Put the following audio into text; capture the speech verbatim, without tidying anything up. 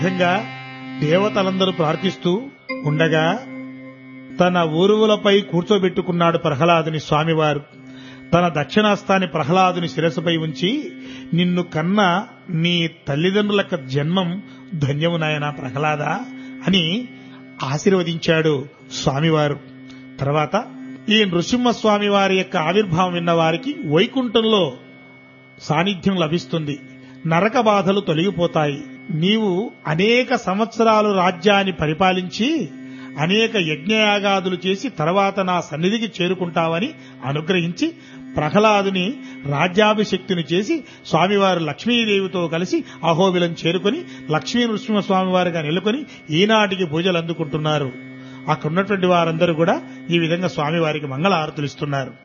విధంగా దేవతలందరూ ప్రార్థిస్తూ ఉండగా తన ఊరువులపై కూర్చోబెట్టుకున్నాడు ప్రహ్లాదుని స్వామివారు. తన దక్షిణాస్తాన్ని ప్రహ్లాదుని శిరస్సుపై ఉంచి, నిన్ను కన్న నీ తల్లిదండ్రుల జన్మం ధన్యము నాయనా ప్రహ్లాద అని ఆశీర్వదించాడు స్వామివారు. తర్వాత ఈ నృసింహస్వామి వారి యొక్క ఆవిర్భావం విన్న వారికి వైకుంఠంలో సాన్నిధ్యం లభిస్తుంది, నరక బాధలు తొలగిపోతాయి. నీవు అనేక సంవత్సరాలు రాజ్యాన్ని పరిపాలించి అనేక యజ్ఞయాగాదులు చేసి తర్వాత నా సన్నిధికి చేరుకుంటావని అనుగ్రహించి ప్రహ్లాదుని రాజ్యాభిషక్తిని చేసి స్వామివారు లక్ష్మీదేవితో కలిసి అహోబిలం చేరుకుని లక్ష్మీ నృసింహస్వామివారిగా నెలకొని ఈనాటికి పూజలు అందుకుంటున్నారు. అక్కడున్నటువంటి వారందరూ కూడా ఈ విధంగా స్వామివారికి మంగళ హారతులు ఇస్తున్నారు.